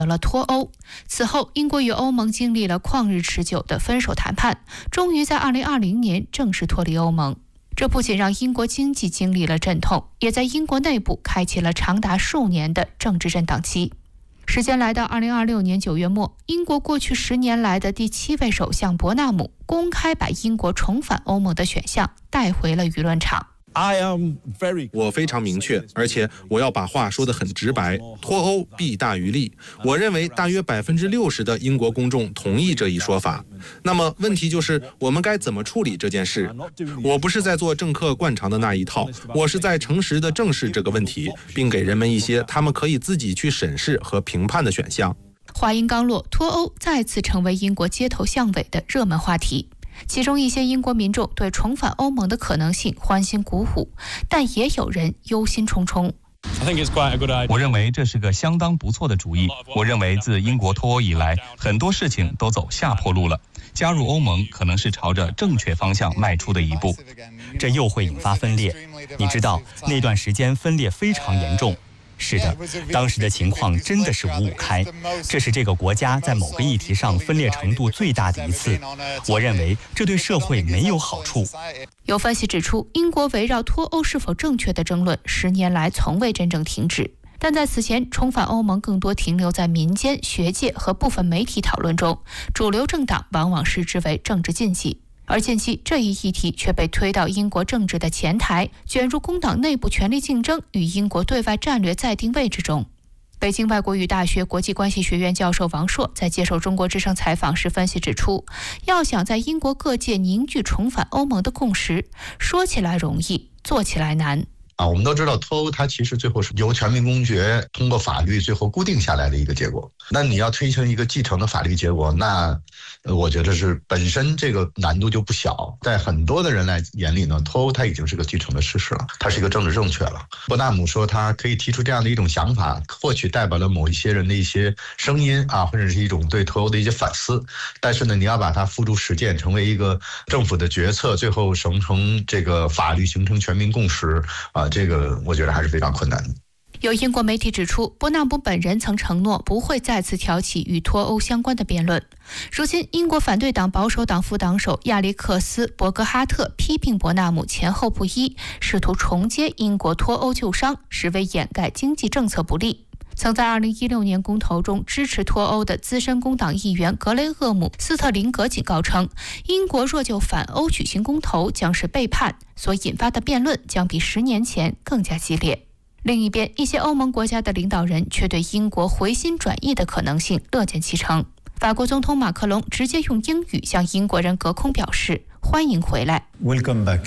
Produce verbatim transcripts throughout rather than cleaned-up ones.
了脱欧。此后，英国与欧盟经历了旷日持久的分手谈判，终于在二零二零年正式脱离欧盟。这不仅让英国经济经历了阵痛，也在英国内部开启了长达数年的政治震荡期。时间来到二零二六年九月末，英国过去十年来的第七位首相伯纳姆公开把英国重返欧盟的选项带回了舆论场。 我非常明确，而且我要把话说得很直白，脱欧弊大于利。我认为大约百分之六十的英国公众同意这一说法。那么问题就是我们该怎么处理这件事？我不是在做政客惯常的那一套，我是在诚实地正视这个问题，并给人们一些他们可以自己去审视和评判的选项。 话音刚落，脱欧再次成为英国街头巷尾的热门话题。其中一些英国民众对重返欧盟的可能性欢欣鼓舞，但也有人忧心忡忡。 我认为这是个相当不错的主意。我认为自英国脱欧以来，很多事情都走下坡路了。加入欧盟可能是朝着正确方向迈出的一步。 这又会引发分裂。你知道，那段时间分裂非常严重。是的，当时的情况真的是五五开，这是这个国家在某个议题上分裂程度最大的一次。我认为这对社会没有好处。 有分析指出，英国围绕脱欧是否正确的争论十年来从未真正停止，但在此前，重返欧盟更多停留在民间、学界和部分媒体讨论中，主流政党往往视之为政治禁忌。而近期这一议题却被推到英国政治的前台，卷入工党内部权力竞争与英国对外战略再定位之中。北京外国语大学国际关系学院教授王硕在接受中国之声采访时分析指出，要想在英国各界凝聚重返欧盟的共识，说起来容易，做起来难。 啊，我们都知道脱欧它其实最后是由全民公决通过法律最后固定下来的一个结果。那你要推行一个继承的法律结果，那呃我觉得是本身这个难度就不小。在很多的人来眼里呢，脱欧它已经是个既成的事实了，它是一个政治正确了。伯纳姆说他可以提出这样的一种想法，或许代表了某一些人的一些声音啊，或者是一种对脱欧的一些反思。但是呢，你要把它付诸实践，成为一个政府的决策，最后形成这个法律，形成全民共识啊。这个我觉得还是非常困难的。 有英国媒体指出，伯纳姆本人曾承诺不会再次挑起与脱欧相关的辩论。如今，英国反对党保守党副党首亚历克斯·伯格哈特批评伯纳姆前后不一，试图重接英国脱欧旧伤，实为掩盖经济政策不利。曾在二零一六年公投中支持脱欧的资深工党议员格雷厄姆·斯特林格警告称，英国若就反欧举行公投将是背叛，所引发的辩论将比十年前更加激烈。另一边，一些欧盟国家的领导人却对英国回心转意的可能性乐见其成。法国总统马克龙直接用英语向英国人隔空表示欢迎回来。 Welcome back。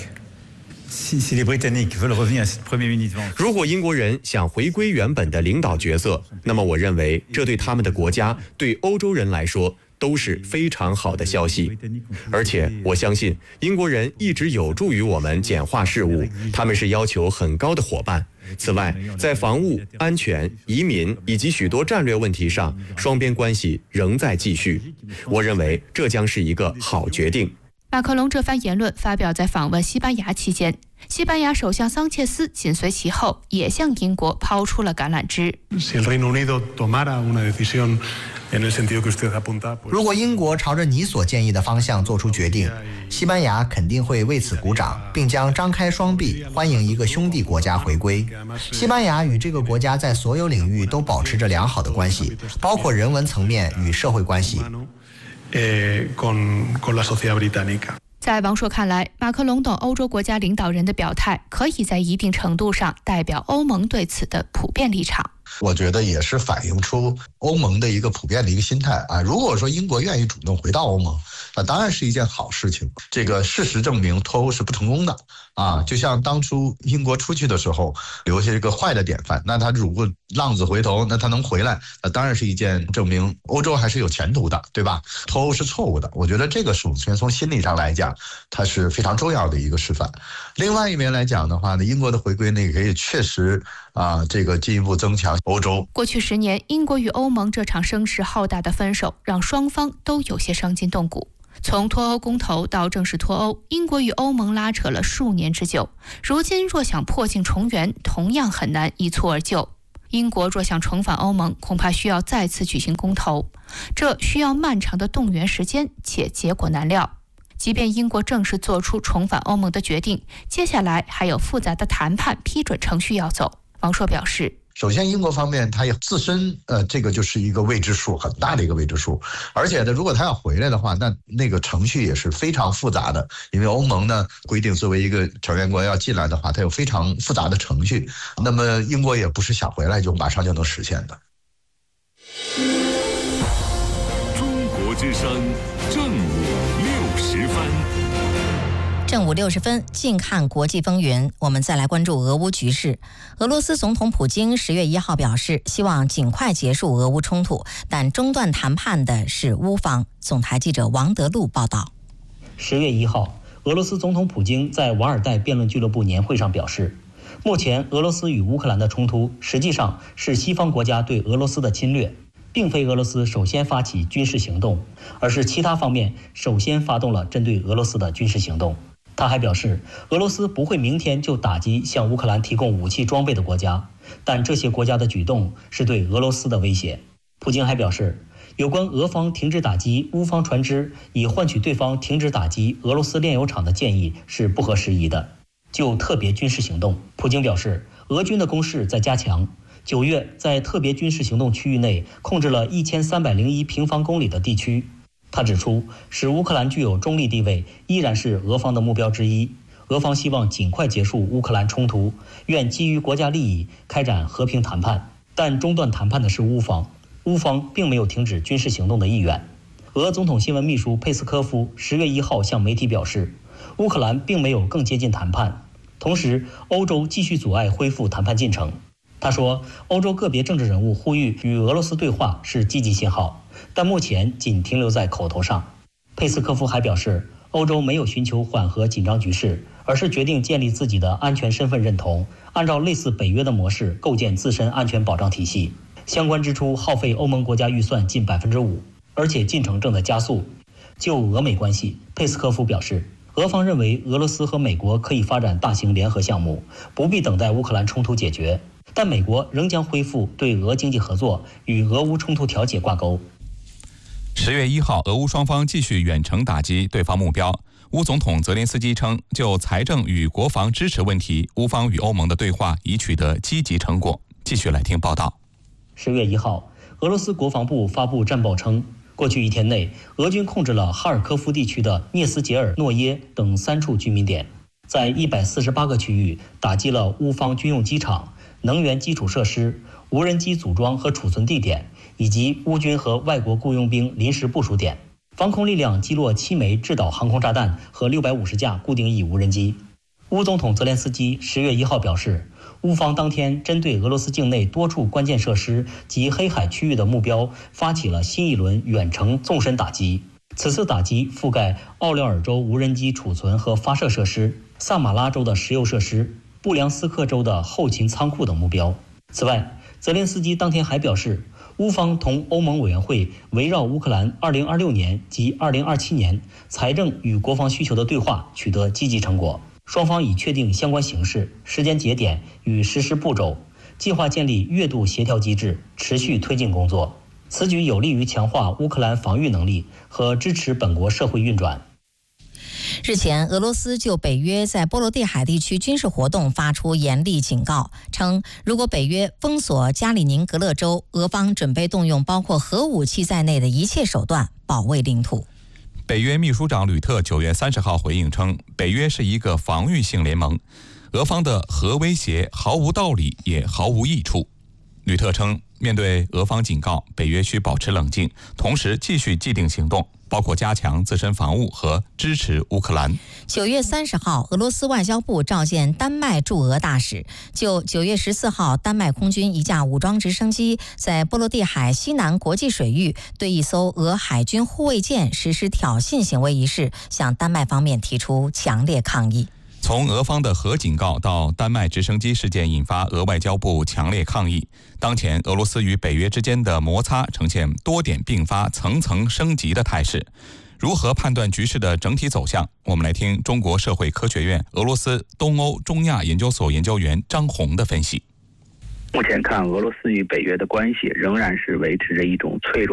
如果英国人想回归原本的领导角色，那么我认为这对他们的国家，对欧洲人来说都是非常好的消息。而且我相信英国人一直有助于我们简化事务，他们是要求很高的伙伴。此外，在防务、安全、移民以及许多战略问题上，双边关系仍在继续。我认为这将是一个好决定。 马克龙这番言论发表在访问西班牙期间，西班牙首相桑切斯紧随其后，也向英国抛出了橄榄枝。 如果英国朝着你所建议的方向做出决定，西班牙肯定会为此鼓掌，并将张开双臂欢迎一个兄弟国家回归。西班牙与这个国家在所有领域都保持着良好的关系，包括人文层面与社会关系。 在王硕看来，马克龙等欧洲国家领导人的表态可以在一定程度上代表欧盟对此的普遍立场。 我觉得也是反映出欧盟的一个普遍的一个心态啊。如果说英国愿意主动回到欧盟，那当然是一件好事情。这个事实证明脱欧是不成功的啊，就像当初英国出去的时候留下一个坏的典范，那他如果浪子回头，那他能回来，那当然是一件证明欧洲还是有前途的，对吧？脱欧是错误的，我觉得这个首先从心理上来讲，它是非常重要的一个示范。另外一面来讲的话呢，英国的回归呢，也可以确实啊，这个进一步增强欧洲。 过去十年，英国与欧盟这场声势浩大的分手，让双方都有些伤筋动骨。从脱欧公投到正式脱欧，英国与欧盟拉扯了数年之久。如今若想破镜重圆，同样很难一蹴而就。 英国若想重返欧盟，恐怕需要再次举行公投，这需要漫长的动员时间，且结果难料。即便英国正式做出重返欧盟的决定，接下来还有复杂的谈判批准程序要走。王朔表示， 首先，英国方面它也自身呃，这个就是一个未知数，很大的一个未知数。而且呢，如果他要回来的话，那那个程序也是非常复杂的。因为欧盟呢规定，作为一个成员国要进来的话，它有非常复杂的程序。那么英国也不是想回来就马上就能实现的。 中国之声正午六时分。 正午六十分，近看国际风云。我们再来关注俄乌局势。俄罗斯总统普京十月一号表示，希望尽快结束俄乌冲突，但中断谈判的是乌方。总台记者王德禄报道。 十月一号，俄罗斯总统普京在瓦尔代辩论俱乐部年会上表示，目前俄罗斯与乌克兰的冲突实际上是西方国家对俄罗斯的侵略，并非俄罗斯首先发起军事行动，而是其他方面首先发动了针对俄罗斯的军事行动。他还表示，俄罗斯不会明天就打击向乌克兰提供武器装备的国家，但这些国家的举动是对俄罗斯的威胁。普京还表示，有关俄方停止打击乌方船只以换取对方停止打击俄罗斯炼油厂的建议是不合时宜的。就特别军事行动，普京表示，俄军的攻势在加强。九月，在特别军事行动区域内控制了一千三百零一平方公里的地区。他指出，使乌克兰具有中立地位依然是俄方的目标之一。俄方希望尽快结束乌克兰冲突，愿基于国家利益开展和平谈判，但中断谈判的是乌方，乌方并没有停止军事行动的意愿。俄总统新闻秘书佩斯科夫十月一号向媒体表示，乌克兰并没有更接近谈判，同时欧洲继续阻碍恢复谈判进程。他说，欧洲个别政治人物呼吁与俄罗斯对话是积极信号，但目前仅停留在口头上。佩斯科夫还表示，欧洲没有寻求缓和紧张局势，而是决定建立自己的安全身份认同，按照类似北约的模式构建自身安全保障体系。相关支出耗费欧盟国家预算近百分之五，而且进程正在加速。就俄美关系，佩斯科夫表示，俄方认为俄罗斯和美国可以发展大型联合项目，不必等待乌克兰冲突解决，但美国仍将恢复对俄经济合作，与俄乌冲突调解挂钩。 十月一号，俄乌双方继续远程打击对方目标。乌总统泽连斯基称，就财政与国防支持问题，乌方与欧盟的对话已取得积极成果。继续来听报道。 十月一号，俄罗斯国防部发布战报称，过去一天内，俄军控制了哈尔科夫地区的涅斯捷尔诺耶等三处居民点，在一百四十八个区域打击了乌方军用机场、能源基础设施、无人机组装和储存地点，以及乌军和外国雇佣兵临时部署点。防空力量击落七枚制导航空炸弹和六百五十架固定翼无人机。乌总统泽连斯基十月一号表示，乌方当天针对俄罗斯境内多处关键设施及黑海区域的目标发起了新一轮远程纵深打击。此次打击覆盖奥廖尔州无人机储存和发射设施、萨马拉州的石油设施、布良斯克州的后勤仓库等目标。此外，泽连斯基当天还表示，乌方同欧盟委员会围绕乌克兰二零二六年及二零二七年财政与国防需求的对话取得积极成果，双方已确定相关形势、时间节点与实施步骤，计划建立月度协调机制，持续推进工作。此举有利于强化乌克兰防御能力和支持本国社会运转。 日前，俄罗斯就北约在波罗的海地区军事活动发出严厉警告，称如果北约封锁加里宁格勒州，俄方准备动用包括核武器在内的一切手段保卫领土。 北约秘书长吕特九月三十号回应称，北约是一个防御性联盟，俄方的核威胁毫无道理也毫无益处。吕特称，面对俄方警告，北约需保持冷静，同时继续既定行动，包括加强自身防务和支持乌克兰。 九月三十号，俄罗斯外交部召见丹麦驻俄大使，就九月十四号丹麦空军一架武装直升机在波罗的海西南国际水域对一艘俄海军护卫舰实施挑衅行为一事，向丹麦方面提出强烈抗议。 从俄方的核警告到丹麦直升机事件引发俄外交部强烈抗议，当前俄罗斯与北约之间的摩擦呈现多点并发、层层升级的态势。如何判断局势的整体走向？我们来听中国社会科学院俄罗斯东欧中亚研究所研究员张红的分析。 目前看，俄罗斯与北约的关系仍然是维持着一种脆弱。